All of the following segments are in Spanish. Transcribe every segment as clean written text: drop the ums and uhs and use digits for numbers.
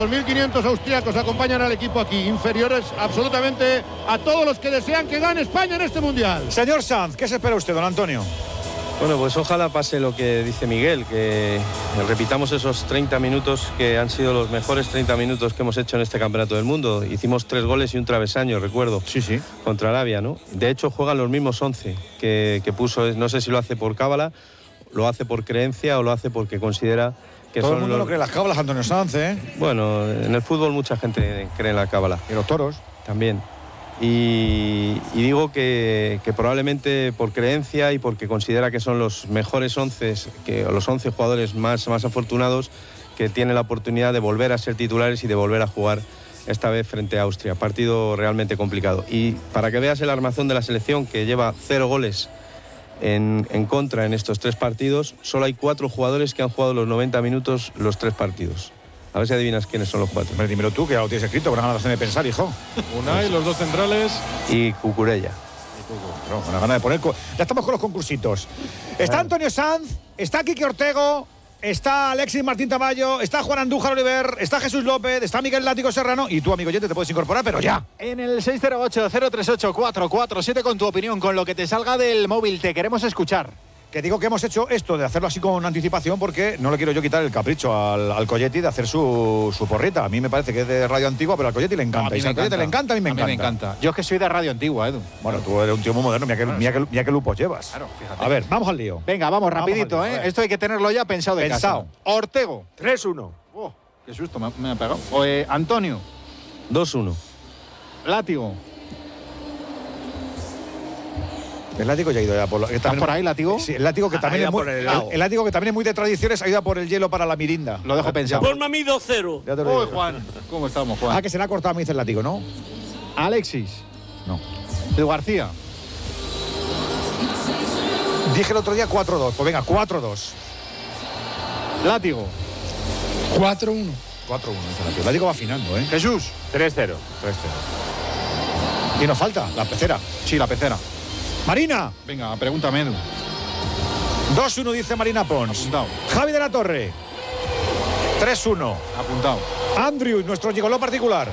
2.500 austriacos acompañan al equipo aquí, inferiores absolutamente a todos los que desean que gane España en este Mundial. Señor Sanz, ¿qué se espera usted, don Antonio? Bueno, pues ojalá pase lo que dice Miguel, que repitamos esos 30 minutos que han sido los mejores 30 minutos que hemos hecho en este Campeonato del Mundo. Hicimos 3 goles y un travesaño, recuerdo, Sí. contra Arabia, ¿no? De hecho, juegan los mismos 11 que puso. No sé si lo hace por cábala, lo hace por creencia o lo hace porque considera que Todo son el mundo los... no cree las cábalas, Antonio Sanz, ¿eh? Bueno, en el fútbol mucha gente cree en la cábala. Y los toros. También. Y digo que probablemente por creencia y porque considera que son los mejores 11, los 11 jugadores más afortunados que tienen la oportunidad de volver a ser titulares y de volver a jugar esta vez frente a Austria. Partido realmente complicado. Y para que veas el armazón de la selección, que lleva 0 goles en contra en estos 3 partidos, solo hay 4 jugadores que han jugado los 90 minutos los 3 partidos. A ver si adivinas quiénes son los 4. Hombre, dímelo tú, que ya lo tienes escrito, con ganas de pensar, hijo. Unai, los 2 centrales. Y Cucurella. No, con la gana de poner... Ya estamos con los concursitos. Está Antonio Sanz, está Quique Ortego, está Alexis Martín Tamayo, está Juan Andújar Oliver, está Jesús López, está Miguel Látigo Serrano y tú, amigo oyente, te puedes incorporar, pero ya. En el 608-038-447 con tu opinión, con lo que te salga del móvil, te queremos escuchar. Que digo que hemos hecho esto de hacerlo así con anticipación porque no le quiero yo quitar el capricho al Colletti de hacer su porrita. A mí me parece que es de radio antigua, pero al Colletti le encanta. Y si al Colletti le encanta, a mí me encanta. Yo es que soy de radio antigua, Edu. Bueno, tú eres un tío muy moderno, mira qué lupos llevas. Claro, fíjate. A ver, vamos al lío. Venga, vamos rapidito, al lío, a ver. Esto hay que tenerlo ya pensado de Pensado. casa. Ortego. 3-1. Oh, qué susto, me ha pegado. Antonio. 2-1. Látigo. El Látigo ya ha ido ya por lo... ¿Estás por ahí, Látigo? Sí, el Látigo que también es muy... El Látigo que también es muy de tradiciones, ha ido por el hielo para la mirinda. Lo dejo pensado. Ponme a mí 2-0. Ya te lo digo. Juan. ¿Cómo estamos, Juan? Ah, que se le ha cortado, me dice el Látigo, ¿no? Alexis. No. Edu García. Dije el otro día 4-2. Pues venga, 4-2. Látigo. 4-1. 4-1, dice el Látigo. El Látigo va afinando, ¿eh? Jesús. 3-0. 3-0. ¿Y nos falta? La pecera. Sí, la pecera. Marina. Venga, pregúntame, Edu. 2-1, dice Marina Pons. Apuntado. Javi de la Torre. 3-1. Apuntado. Andrew, nuestro gigoló particular.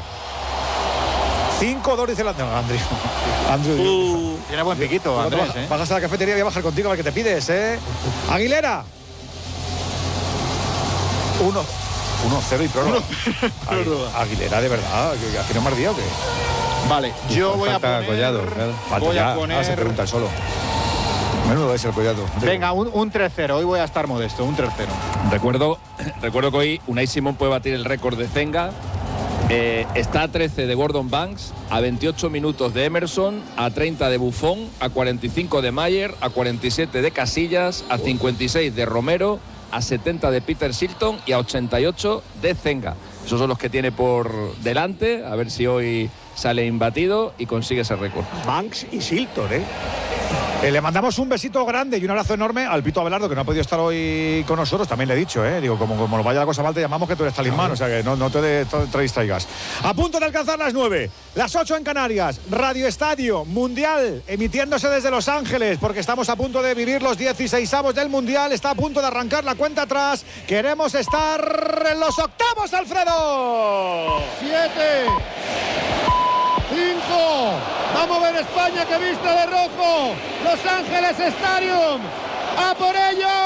5-2, dice el Andrew. Andrew. Tiene buen piquito, Andrés, Vas hasta la cafetería, voy a bajar contigo a ver qué te pides, ¿eh? Aguilera. 1-0 y prórroga. Aguilera, de verdad, que aquí no me ardía o qué. Vale, yo voy a Falta poner... Collado, claro. Voy a Ahora poner... se pregunta el solo. Menudo es el Collado. Venga, un 3-0. Hoy voy a estar modesto, un 3-0. Recuerdo que hoy Unai Simón puede batir el récord de Zenga. Está a 13 de Gordon Banks, a 28 minutos de Emerson, a 30 de Buffon, a 45 de Mayer, a 47 de Casillas, a 56 de Romero, a 70 de Peter Shilton y a 88 de Zenga. Esos son los que tiene por delante, a ver si hoy sale imbatido y consigue ese récord. Banks y Shilton, ¿eh? Le mandamos un besito grande y un abrazo enorme al Pito Abelardo, que no ha podido estar hoy con nosotros. También le he dicho, digo, como nos vaya la cosa mal, te llamamos, que tú eres talismán, o sea que no te distraigas. A punto de alcanzar las 9, las 8 en Canarias, Radio Estadio Mundial, emitiéndose desde Los Ángeles, porque estamos a punto de vivir los 16avos del Mundial. Está a punto de arrancar la cuenta atrás. Queremos estar en los octavos, Alfredo. 7, 5, vamos a ver España que viste de rojo, Los Ángeles Stadium, ¡a por ello!